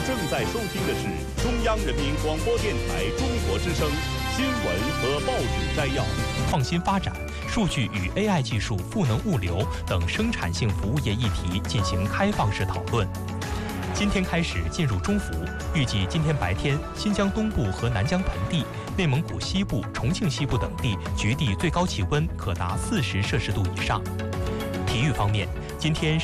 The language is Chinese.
正在收听的是中央人民广播电台中国之声新闻和报纸摘要。 创新发展、数据与 AI 技术赋能物流等生产性服务业议题进行开放式讨论。今天开始进入中伏，预计今天白天新疆东部和南疆盆地、内蒙古西部、重庆西部等地局地最高气温可达40摄氏度以上。体育方面，今天